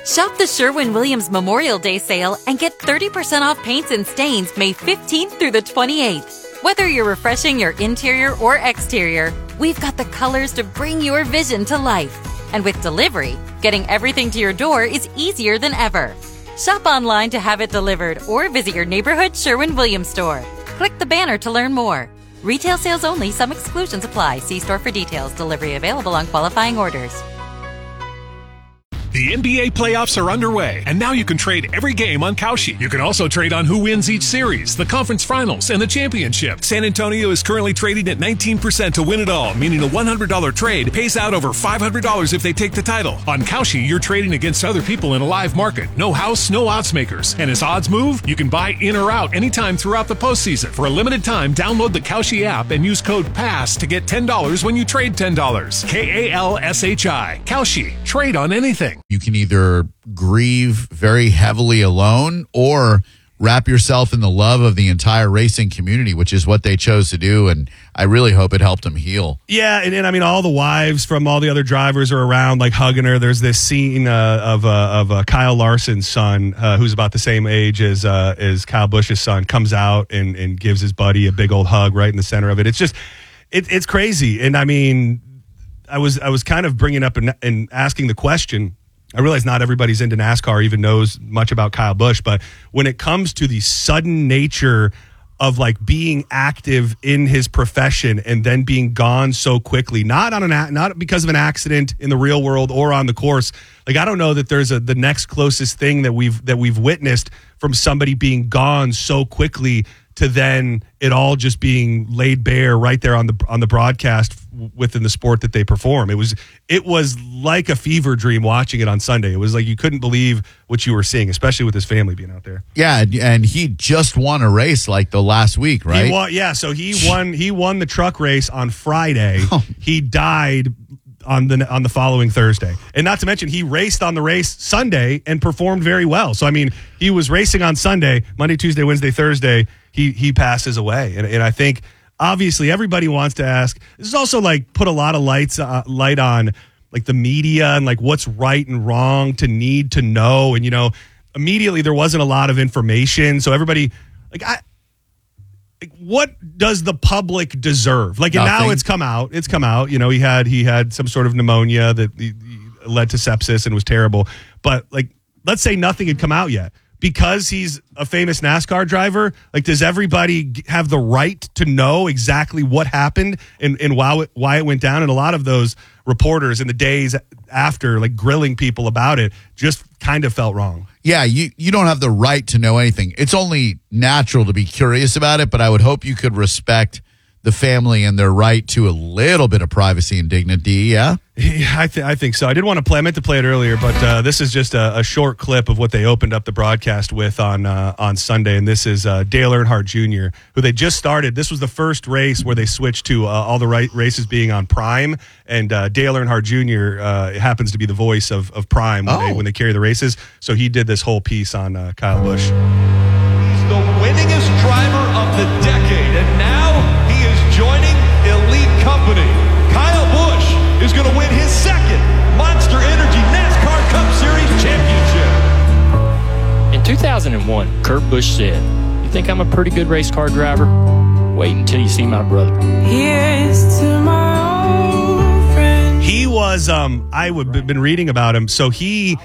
Shop the Sherwin-Williams Memorial Day sale and get 30% off paints and stains May 15th through the 28th. Whether you're refreshing your interior or exterior, we've got the colors to bring your vision to life. And with delivery, getting everything to your door is easier than ever. Shop online to have it delivered or visit your neighborhood Sherwin-Williams store. Click the banner to learn more. Retail sales only. Some exclusions apply. See store for details. Delivery available on qualifying orders. The NBA playoffs are underway, and now you can trade every game on Kalshi. You can also trade on who wins each series, the conference finals, and the championship. San Antonio is currently trading at 19% to win it all, meaning a $100 trade pays out over $500 if they take the title. On Kalshi, you're trading against other people in a live market. No house, no odds makers. And as odds move, you can buy in or out anytime throughout the postseason. For a limited time, download the Kalshi app and use code PASS to get $10 when you trade $10. KALSHI. Kalshi. Trade on anything. You can either grieve very heavily alone or wrap yourself in the love of the entire racing community, which is what they chose to do. And I really hope it helped them heal. Yeah, and I mean, all the wives from all the other drivers are around, like hugging her. There's this scene of Kyle Larson's son, who's about the same age as Kyle Busch's son, comes out and gives his buddy a big old hug right in the center of it. It's just, it's crazy. And I mean, I was kind of bringing up and asking the question. I realize not everybody's into NASCAR, even knows much about Kyle Busch, but when it comes to the sudden nature of like being active in his profession and then being gone so quickly, not because of an accident in the real world or on the course, like I don't know that there's the next closest thing that we've witnessed from somebody being gone so quickly to then it all just being laid bare right there on the broadcast within the sport that they perform. It was like a fever dream watching it on Sunday. It was like you couldn't believe what you were seeing, especially with his family being out there. Yeah, and he just won a race like the last week, right? So he won the truck race on Friday. Oh. He died on the following Thursday. And not to mention, he raced on the race Sunday and performed very well. So, I mean, he was racing on Sunday, Monday, Tuesday, Wednesday, Thursday. He passes away. And I think, obviously, everybody wants to ask. This is also, like, put a lot of light on, like, the media and, like, what's right and wrong to need to know. And, you know, immediately there wasn't a lot of information. So everybody, what does the public deserve? Like, and now it's come out. You know, he had some sort of pneumonia that led to sepsis and was terrible. But, like, let's say nothing had come out yet. Because he's a famous NASCAR driver, like, does everybody have the right to know exactly what happened and why it went down? And a lot of those reporters in the days after, like, grilling people about it, just kind of felt wrong. Yeah, you don't have the right to know anything. It's only natural to be curious about it, but I would hope you could respect the family and their right to a little bit of privacy and dignity, yeah? Yeah, I think so. I meant to play it earlier, but this is just a short clip of what they opened up the broadcast with on Sunday, and this is Dale Earnhardt Jr., who they just started. This was the first race where they switched to all the races being on Prime, and Dale Earnhardt Jr. Happens to be the voice of Prime when they carry the races, so he did this whole piece on Kyle Busch. He's the winningest driver of the decade, and now he is joining elite company. Kyle Busch is going to win his second Monster Energy NASCAR Cup Series championship. In 2001, Kurt Busch said, "You think I'm a pretty good race car driver? Wait until you see my brother." Here's to my old friend. He was, I've been reading about him, so he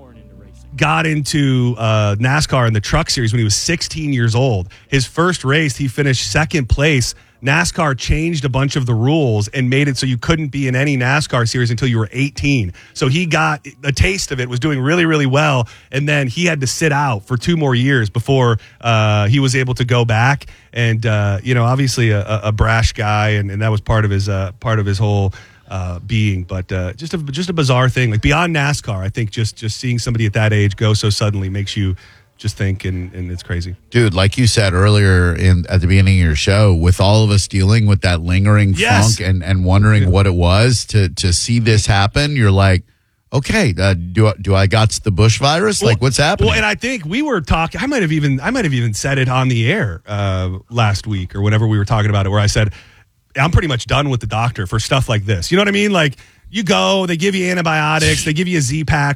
got into NASCAR in the Truck Series when he was 16 years old. His first race, he finished second place. NASCAR changed a bunch of the rules and made it so you couldn't be in any NASCAR series until you were 18. So he got a taste of it, was doing really, really well, and then he had to sit out for 2 more years before he was able to go back. And, obviously a brash guy, and that was part of his whole being, but just a bizarre thing. Like, beyond NASCAR, I think just seeing somebody at that age go so suddenly makes you just think, and it's crazy. Dude, like you said earlier at the beginning of your show, with all of us dealing with that lingering funk and wondering what it was to see this happen, you're like, okay, do I got the Busch virus? Like, what's happening? Well, and I think we were talking, I might have even said it on the air last week or whenever we were talking about it, where I said, I'm pretty much done with the doctor for stuff like this. You know what I mean? Like, you go, they give you antibiotics, they give you a Z-Pack,